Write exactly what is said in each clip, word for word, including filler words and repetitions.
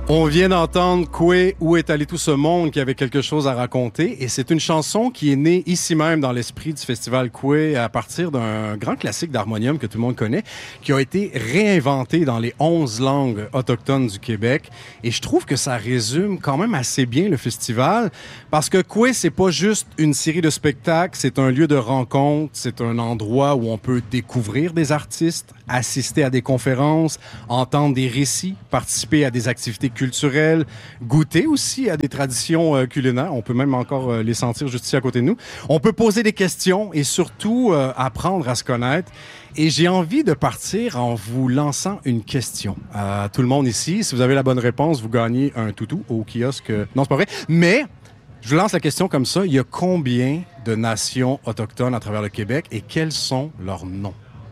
On vient d'entendre Koué, où est allé tout ce monde, qui avait quelque chose à raconter. Et c'est une chanson qui est née ici même dans l'esprit du festival Koué à partir d'un grand classique d'harmonium que tout le monde connaît, qui a été réinventé dans les onze langues autochtones du Québec. Et je trouve que ça résume quand même assez bien le festival, parce que Koué, c'est pas juste une série de spectacles, c'est un lieu de rencontre, c'est un endroit où on peut découvrir des artistes, assister à des conférences, entendre des récits, participer à des activités culturelles, goûter aussi à des traditions euh, culinaires. On peut même encore euh, les sentir juste ici à côté de nous. On peut poser des questions et surtout euh, apprendre à se connaître. Et j'ai envie de partir en vous lançant une question à tout le monde ici. Si vous avez la bonne réponse, vous gagnez un toutou au kiosque. Non, c'est pas vrai. Mais je vous lance la question comme ça. Il y a combien de nations autochtones à travers le Québec et quels sont leurs noms?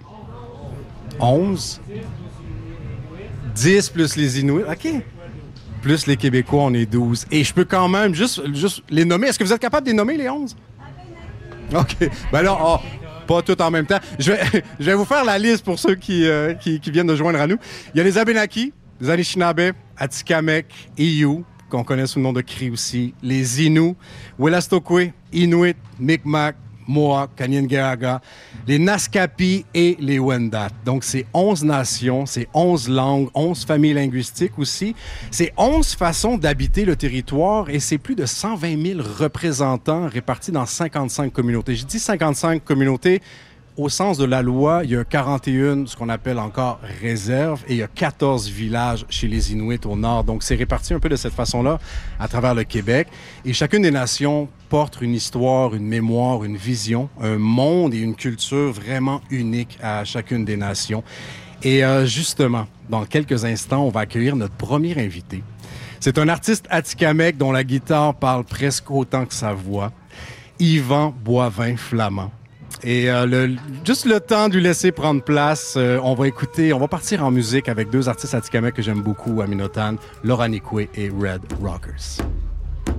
onze? dix plus les Inuits? OK. Plus les Québécois, on est douze. Et je peux quand même juste, juste les nommer. Est-ce que vous êtes capable de les nommer, les onze? OK. Ben là, oh, pas tout en même temps. Je vais, je vais vous faire la liste pour ceux qui, euh, qui, qui viennent de joindre à nous. Il y a les Abénakis, les Anishinaabe, Atikamekw, Iyou, qu'on connaît sous le nom de Cri aussi, les Inuits, Wolastoqey, Inuit, Mi'kmaq, Mohawk, Kanien'kehá:ka, les Naskapi et les Wendat. Donc, c'est onze nations, c'est onze langues, onze familles linguistiques aussi. C'est onze façons d'habiter le territoire et c'est plus de cent vingt mille représentants répartis dans cinquante-cinq communautés. Je dis cinquante-cinq communautés. Au sens de la loi, il y a quarante et un, ce qu'on appelle encore réserves, et il y a quatorze villages chez les Inuits au nord. Donc, c'est réparti un peu de cette façon-là à travers le Québec. Et chacune des nations porte une histoire, une mémoire, une vision, un monde et une culture vraiment unique à chacune des nations. Et euh, justement, dans quelques instants, on va accueillir notre premier invité. C'est un artiste atikamekw dont la guitare parle presque autant que sa voix, Yvan Boivin-Flamand. Et euh, le, juste le temps de lui laisser prendre place, euh, on va écouter, on va partir en musique avec deux artistes atikamekw que j'aime beaucoup à Minotan, Laura Nikwe et Red Rockers.